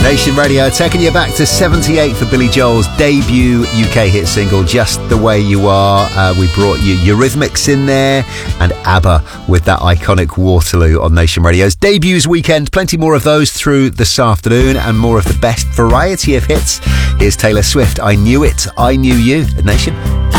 Nation Radio taking you back to 78 for Billy Joel's debut UK hit single, Just the Way You Are. We brought you Eurythmics in there and ABBA with that iconic Waterloo on Nation Radio's debuts weekend. Plenty more of those through this afternoon and more of the best variety of hits. Here's Taylor Swift, I Knew It, I Knew You at Nation.